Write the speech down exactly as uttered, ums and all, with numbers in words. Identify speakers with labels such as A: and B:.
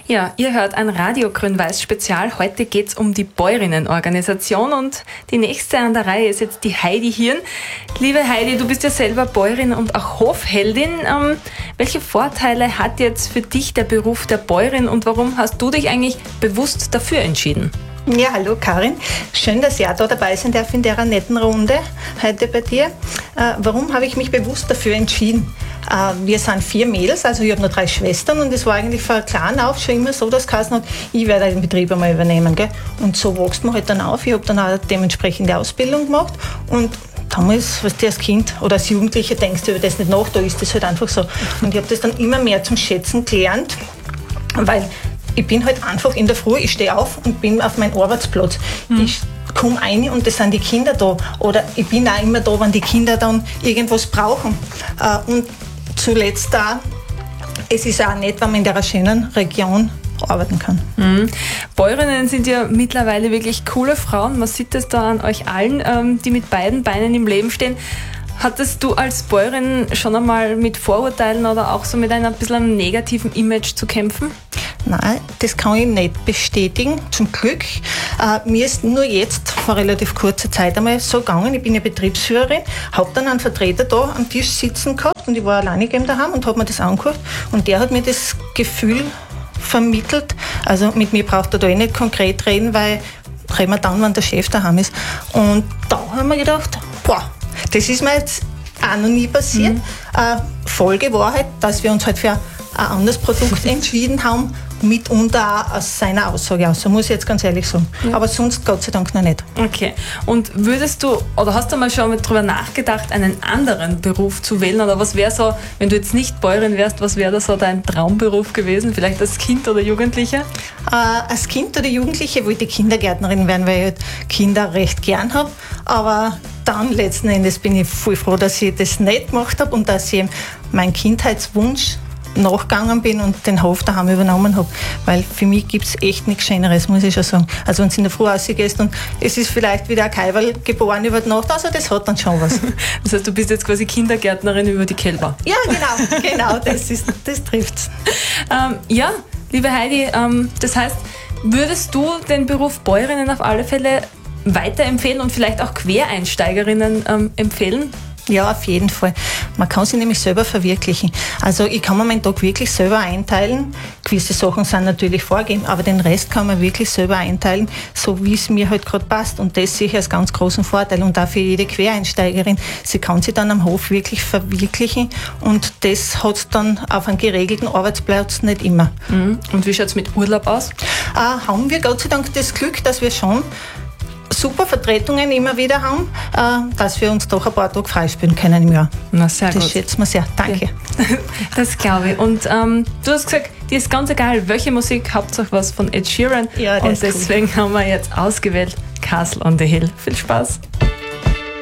A: Ja, ihr hört ein Radio Grün-Weiß Spezial. Heute geht's um die Bäuerinnenorganisation und die nächste an der Reihe ist jetzt die Heidi Hirn. Liebe Heidi, du bist ja selber Bäuerin und auch Hofheldin. Ähm, welche Vorteile hat jetzt für dich der Beruf der Bäuerin und warum hast du dich eigentlich bewusst dafür entschieden?
B: Ja, hallo Karin. Schön, dass ich auch da dabei sein darf in dieser netten Runde heute bei dir. Äh, warum habe ich mich bewusst dafür entschieden? Äh, wir sind vier Mädels, also ich habe noch drei Schwestern und es war eigentlich von klein auf schon immer so, dass geheißen hat, ich werde den Betrieb einmal übernehmen. Gell? Und so wächst man halt dann auf. Ich habe dann auch dementsprechend die Ausbildung gemacht und damals, was du als Kind oder als Jugendliche denkst du über das nicht nach, da ist das halt einfach so. Und ich habe das dann immer mehr zum Schätzen gelernt, weil ich bin halt einfach in der Früh, ich stehe auf und bin auf meinem Arbeitsplatz. Mhm. Ich komme rein und es sind die Kinder da. Oder ich bin auch immer da, wenn die Kinder dann irgendwas brauchen. Und zuletzt auch, es ist auch nett, wenn man in der schönen Region arbeiten kann.
A: Mhm. Bäuerinnen sind ja mittlerweile wirklich coole Frauen. Man sieht es da an euch allen, die mit beiden Beinen im Leben stehen. Hattest du als Bäuerin schon einmal mit Vorurteilen oder auch so mit einem bisschen einem negativen Image zu kämpfen?
B: Nein, das kann ich nicht bestätigen, zum Glück. Äh, mir ist nur jetzt vor relativ kurzer Zeit einmal so gegangen, ich bin ja Betriebsführerin, habe dann einen Vertreter da am Tisch sitzen gehabt und ich war alleine eben daheim und habe mir das angehört und der hat mir das Gefühl vermittelt, also mit mir braucht er da eh nicht konkret reden, weil reden wir dann, wenn der Chef daheim ist. Und da haben wir gedacht, boah, das ist mir jetzt auch noch nie passiert. Mhm. Äh, Folge war halt, dass wir uns halt für ein anderes Produkt entschieden haben, mitunter auch aus seiner Aussage aus. So muss ich jetzt ganz ehrlich sagen. Ja. Aber sonst Gott sei Dank noch nicht.
A: Okay. Und würdest du, oder hast du mal schon mal darüber nachgedacht, einen anderen Beruf zu wählen? Oder was wäre so, wenn du jetzt nicht Bäuerin wärst, was wäre da so dein Traumberuf gewesen? Vielleicht als Kind oder Jugendlicher?
B: Äh, als Kind oder Jugendliche wollte ich Kindergärtnerin werden, weil ich halt Kinder recht gern habe. Aber dann letzten Endes bin ich voll froh, dass ich das nicht gemacht habe und dass ich meinen Kindheitswunsch nachgegangen bin und den Hof daheim übernommen habe. Weil für mich gibt es echt nichts Schöneres, muss ich schon sagen. Also wenn du in der Früh rausgehst und es ist vielleicht wieder ein Kaiwerl geboren über die Nacht, also das hat dann schon was.
A: Das heißt, du bist jetzt quasi Kindergärtnerin über die Kälber?
B: Ja, genau, genau, das, ist, das trifft's.
A: Ähm, ja, liebe Heidi, ähm, das heißt, würdest du den Beruf Bäuerinnen auf alle Fälle weiterempfehlen und vielleicht auch Quereinsteigerinnen ähm, empfehlen?
B: Ja, auf jeden Fall. Man kann sich nämlich selber verwirklichen. Also ich kann mir meinen Tag wirklich selber einteilen. Gewisse Sachen sind natürlich vorgegeben, aber den Rest kann man wirklich selber einteilen, so wie es mir halt gerade passt. Und das sehe ich als ganz großen Vorteil. Und auch für jede Quereinsteigerin, sie kann sich dann am Hof wirklich verwirklichen. Und das hat es dann auf einem geregelten Arbeitsplatz nicht immer.
A: Mhm. Und wie schaut es mit Urlaub aus?
B: Äh, haben wir Gott sei Dank das Glück, dass wir schon super Vertretungen immer wieder haben, äh, dass wir uns doch ein paar Tage freispielen können im Jahr.
A: Na, sehr
B: das
A: gut.
B: schätzen wir sehr. Danke.
A: Ja. Das glaube ich. Und ähm, du hast gesagt, dir ist ganz egal, welche Musik, Hauptsache was von Ed Sheeran.
B: Ja,
A: und deswegen cool. haben wir jetzt ausgewählt Castle on the Hill. Viel Spaß.